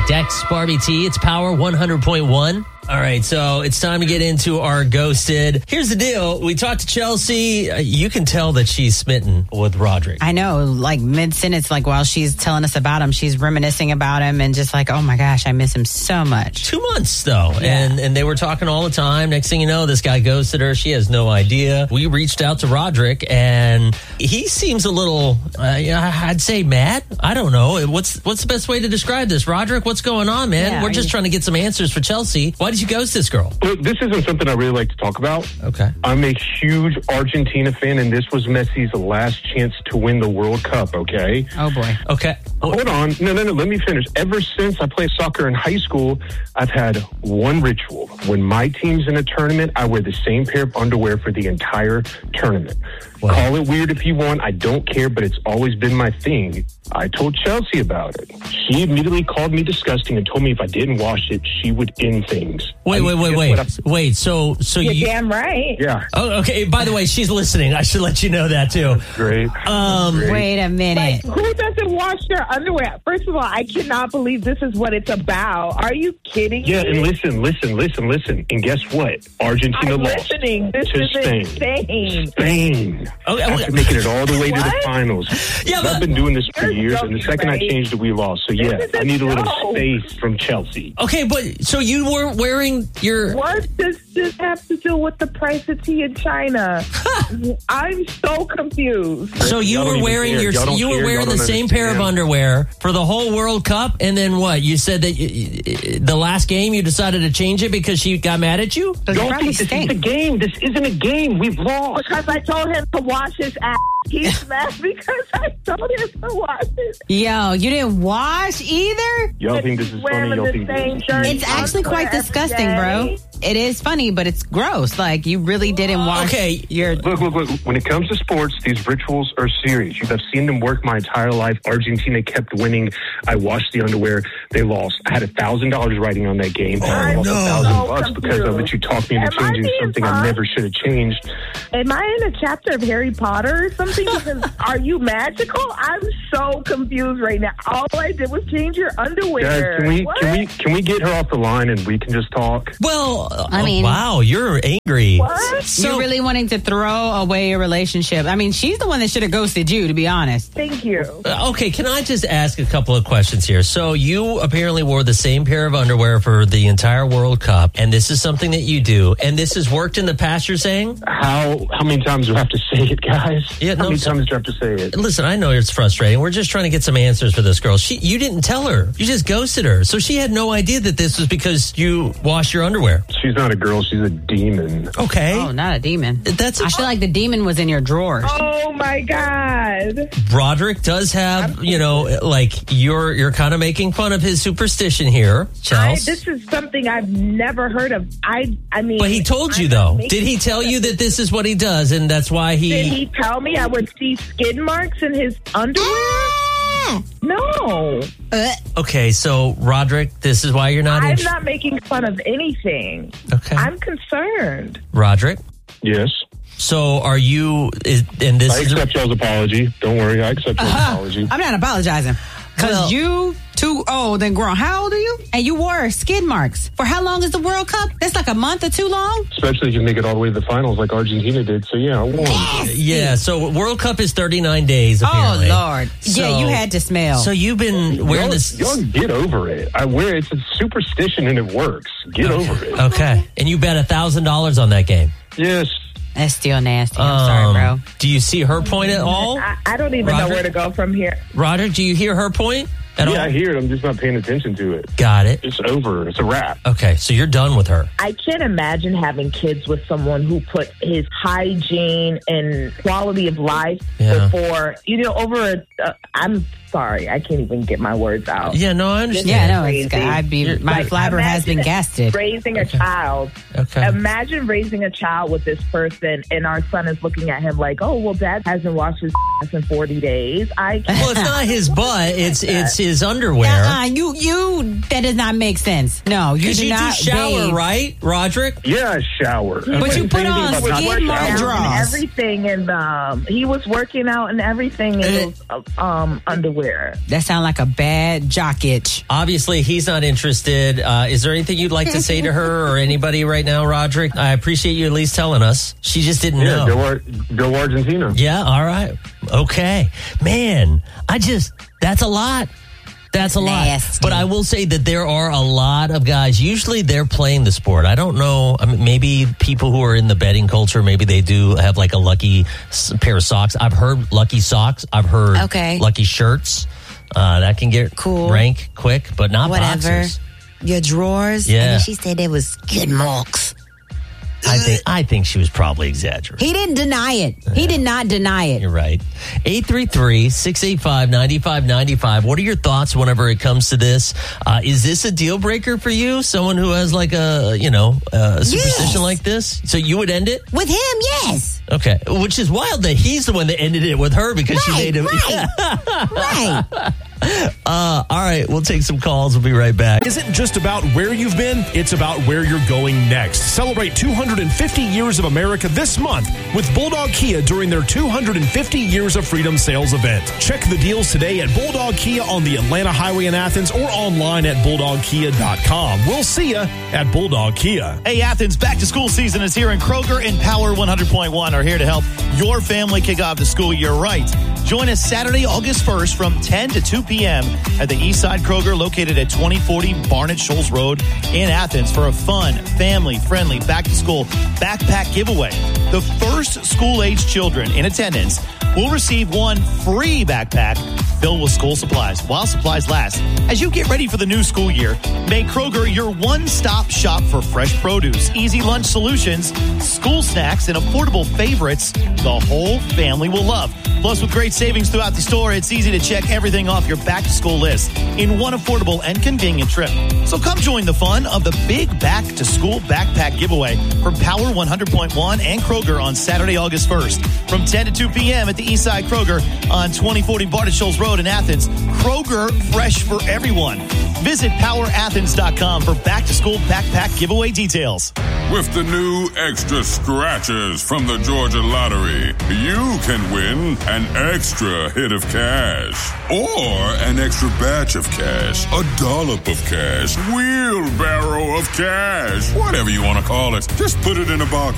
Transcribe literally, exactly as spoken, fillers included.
Dex, Barbie T. It's Power one hundred point one. All right, so it's time to get into our Ghosted. Here's the deal. We talked to Chelsea. Uh, you can tell that she's smitten with Roderick. I know, like mid-sentence, like while she's telling us about him, she's reminiscing about him and just like, oh my gosh, I miss him so much. Two months, though. Yeah. And and they were talking all the time. Next thing you know, this guy ghosted her. She has no idea. We reached out to Roderick, and he seems a little, uh, I'd say mad. I don't know. What's, what's the best way to describe this? Roderick, what's going on, man? Yeah, we're just you- trying to get some answers for Chelsea. Why did you ghost this girl? Look, this isn't something I really like to talk about. Okay. I'm a huge Argentina fan, and this was Messi's last chance to win the World Cup, okay? Oh boy. Okay. Hold on. No, no, no. Let me finish. Ever since I played soccer in high school, I've had one ritual. When my team's in a tournament, I wear the same pair of underwear for the entire tournament. Wow. Call it weird if you want. I don't care, but it's always been my thing. I told Chelsea about it. She immediately called me disgusting and told me if I didn't wash it, she would end things. Wait, I wait, mean, wait, guess wait. what I- Wait, so so You're you... damn right. Yeah. Oh, okay. By the way, she's listening. I should let you know that, too. Great. Um, Great. Wait a minute. Like, who doesn't wash their underwear? First of all, I cannot believe this is what it's about. Are you kidding Yeah, me? and listen, listen, listen, listen. And guess what? Argentina I'm lost listening. This to is Spain. insane. Spain. Okay, After okay. making it all the way to the What? finals. Yeah, but- I've been doing this for You're years, and the joking, second I right? changed it, we lost. So yeah, This is a I need a little joke. space from Chelsea. Okay, but so you weren't wearing your... What does this have to do with the price of tea in China? I'm so confused. So you Y'all don't were even wearing care. your Y'all don't you were care. wearing Y'all the don't same pair of understand. underwear for the whole World Cup, and then what? You said that you, the last game you decided to change it because she got mad at you? Does it Don't probably think this stink? is a game. This isn't a game. We've lost. Because I told him to wash his ass. He's mad because I told him to wash his Yo, you didn't wash either? Y'all think this is funny? Y'all the think same this is dirty It's actually quite underwear disgusting, every bro. day. It is funny, but it's gross. Like, you really didn't wash Okay. your... Look, look, look. When it comes to sports, these rituals are serious. I've seen them work my entire life. Argentina kept winning. I washed the underwear. They lost. I had a thousand dollars writing on that game. I lost no. a thousand So bucks because of it. You talked me into Am I changing being something I fun? never should have changed. Am I in a chapter of Harry Potter or something? Because are you magical? I'm so confused right now. All I did was change your underwear. Guys, can we What? can we can we get her off the line and we can just talk? Well, I oh, mean- wow, you're angry. What? So, You're really wanting to throw away a relationship. I mean, she's the one that should have ghosted you, to be honest. Thank you. Uh, okay, can I just ask a couple of questions here? So you apparently wore the same pair of underwear for the entire World Cup, and this is something that you do, and this has worked in the past, you're saying? How how many times do I have to say it, guys? Yeah, how no, many so- times do I have to say it? Listen, I know it's frustrating. We're just trying to get some answers for this girl. She, you didn't tell her. You just ghosted her. So she had no idea that this was because you washed your underwear. She's not a girl. She's a demon. Okay. Oh, not a demon. That's I feel like the demon was in your drawers. Oh my God. Broderick does have, you know, like you're you're kind of making fun of his superstition here, I, Chels. this is something I've never heard of. I I mean, But he told you I'm though. not making Did he tell you that this is what he does, and that's why he? Did he tell me I would see skid marks in his underwear? No. Uh, Okay, so Roderick, this is why you're not. I'm int- not making fun of anything. Okay, I'm concerned. Roderick. Yes. So are you? Is, and this I is accept y'all's apology. Don't worry. I accept y'all's uh, apology. I'm not apologizing. Because Well- you too old and grown. How old are you? And you wore skid marks. For how long is the World Cup? That's like a month or too long? Especially if you make it all the way to the finals like Argentina did. So, yeah, I won. yeah. So World Cup is thirty-nine days. Apparently. Oh, Lord. So- yeah, you had to smell. So you've been wearing Y'all, this. y'all get over it. I wear it. It's a superstition and it works. Get over it. Okay, and you bet a thousand dollars on that game. Yes. That's still nasty. I'm Um, sorry, bro. Do you see her point at all, I, I don't even know Roger? where to go from here. Roderick? Do you hear her point at Yeah, all? I hear it. I'm just not paying attention to it. Got it. It's over. It's a wrap. Okay, so you're done with her. I can't imagine having kids with someone who put his hygiene and quality of life Yeah. before, you know, over a, uh, I'm sorry, I can't even get my words out. Yeah, no, I understand. Yeah, no, it's, crazy. I'd be, my Like, flabber has been imagine gasted. Raising a child. Okay. Imagine raising a child with this person, and our son is looking at him like, "Oh, well, Dad hasn't washed his ass in forty days." I can't. Well, it's not his butt; it's it's his underwear. Uh-uh, you, you, that does not make sense. No, you Because do you do not shower, bathe. right, Roderick? Yeah, I shower. But you put on Anything about not skid mark showering. drawers. and everything, and um, he was working out and everything in those uh, um underwear. underwear. That sounds like a bad jock itch. Obviously, he's not interested. Uh, is there anything you'd like to say to her or anybody right now, Roderick? I appreciate you at least telling us. She just didn't Yeah, know. go, Ar- go Argentina. Yeah, all right. Okay. Man, I just, that's a lot. That's a Nasty. lot. But I will say that there are a lot of guys, usually they're playing the sport. I don't know. I mean, maybe people who are in the betting culture, maybe they do have like a lucky s- pair of socks. I've heard lucky socks. I've heard Okay. lucky shirts. Uh, that can get Cool. rank quick, but not Whatever. boxers. Your drawers. Yeah. And then she said it was good marks. I think I think she was probably exaggerating. He didn't deny it. He did not deny it. You're right. eight three three, six eight five, nine five nine five. What are your thoughts whenever it comes to this? Uh, is this a deal breaker for you? Someone who has like a, you know, a superstition Yes. like this? So you would end it? With him, yes. Okay. Which is wild that he's the one that ended it with her because she Right, made him. right. Right. Uh, all right. We'll take some calls. We'll be right back. Isn't just about where you've been, it's about where you're going next. Celebrate two hundred fifty years of America this month with Bulldog Kia during their two hundred fifty Years of Freedom sales event. Check the deals today at Bulldog Kia on the Atlanta Highway in Athens or online at bulldog kia dot com. We'll see you at Bulldog Kia. Hey, Athens, back to school season is here, and Kroger and Power one hundred point one are here to help your family kick off the school year right. Join us Saturday, August first from ten to two p.m. at the Eastside Kroger located at twenty forty Barnett Shoals Road in Athens for a fun, family-friendly back-to-school backpack giveaway. The first school-age children in attendance will receive one free backpack filled with school supplies while supplies last. As you get ready for the new school year, make Kroger your one-stop shop for fresh produce, easy lunch solutions, school snacks, and affordable favorites the whole family will love. Plus, with great savings throughout the store, it's easy to check everything off your back-to-school list in one affordable and convenient trip. So come join the fun of the big back-to-school backpack giveaway from Power one hundred point one and Kroger on Saturday, August first from ten to two p.m. at the Eastside Kroger on twenty forty Barnett Shoals Road in Athens. Kroger, fresh for everyone. Visit power athens dot com for back-to-school backpack giveaway details. With the new extra scratchers from the Georgia Lottery, you can win an extra hit of cash or an extra batch of cash, a dollop of cash, wheelbarrow of cash, whatever you want to call it. Just put it in a box